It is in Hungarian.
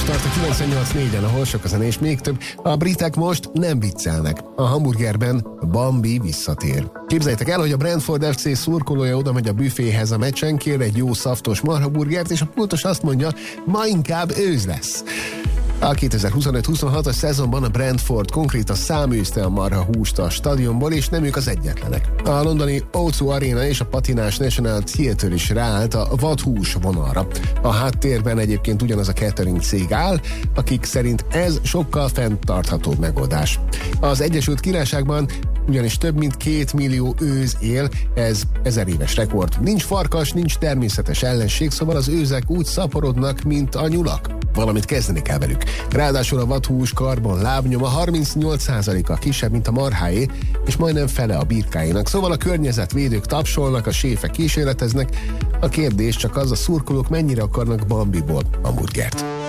tart a 98.4-en, ahol sok a zene és még több. A britek most nem viccelnek. A hamburgerben Bambi visszatér. Képzeljétek el, hogy a Brentford FC szurkolója oda megy a büféhez a meccsen, kér egy jó szaftos marhaburgert, és a pultos azt mondja, ma inkább ősz lesz. A 2025-26-as szezonban a Brentford konkrétan száműzte a marha húst a stadionból, és nem ők az egyetlenek. A londoni O2 Arena és a patinás National Theatre is ráállt a vadhús vonalra. A háttérben egyébként ugyanaz a catering cég áll, akik szerint ez sokkal fenntarthatóbb megoldás. Az Egyesült Királyságban ugyanis több mint 2 millió őz él, ez 1000 éves rekord. Nincs farkas, nincs természetes ellenség, szóval az őzek úgy szaporodnak, mint a nyulak. Valamit kezdeni kell velük. Ráadásul a vadhús karbon lábnyoma 38%-a kisebb, mint a marháé, és majdnem fele a birkáinak. Szóval a környezetvédők tapsolnak, a séfek kísérleteznek. A kérdés csak az, a szurkolók mennyire akarnak Bambiból hamburgert.